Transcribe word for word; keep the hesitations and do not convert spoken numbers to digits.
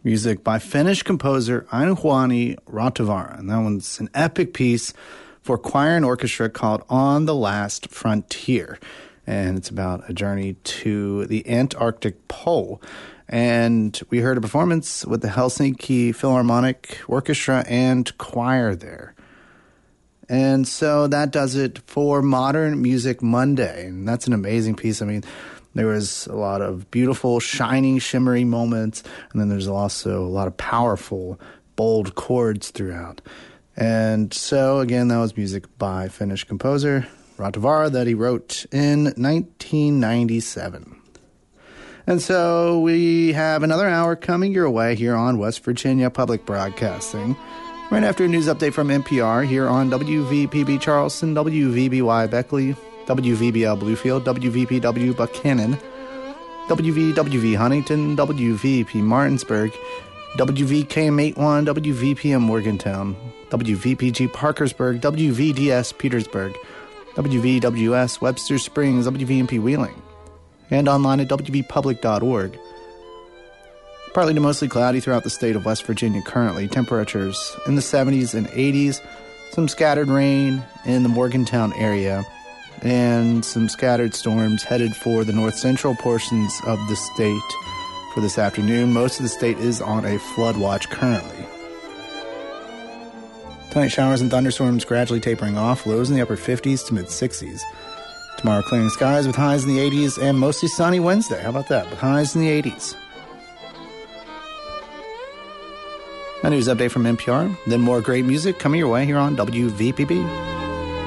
Music by Finnish composer Aino Juhani Rautavaara. And that one's an epic piece for choir and orchestra called On the Last Frontier. And it's about a journey to the Antarctic Pole. And we heard a performance with the Helsinki Philharmonic Orchestra and choir there. And so that does it for Modern Music Monday. And that's an amazing piece. I mean, there was a lot of beautiful, shining, shimmery moments. And then there's also a lot of powerful, bold chords throughout. And so, again, that was music by Finnish composer Rautavaara that he wrote in nineteen ninety-seven. And so we have another hour coming your way here on West Virginia Public Broadcasting. Right after a news update from N P R here on W V P B Charleston, W V B Y Beckley, W V B L Bluefield, W V P W Buchanan, W V W V Huntington, W V P Martinsburg, W V K M eighty-one, W V P M Morgantown, W V P G Parkersburg, W V D S Petersburg, W V W S Webster Springs, W V M P Wheeling, and online at W V public dot org. Partly to mostly cloudy throughout the state of West Virginia currently. Temperatures in the seventies and eighties. Some scattered rain in the Morgantown area. And some scattered storms headed for the north central portions of the state for this afternoon. Most of the state is on a flood watch currently. Tonight, showers and thunderstorms gradually tapering off. Lows in the upper fifties to mid-sixties. Tomorrow, clearing skies with highs in the eighties and mostly sunny Wednesday. How about that? With highs in the eighties. A news update from N P R. Then more great music coming your way here on W V P B.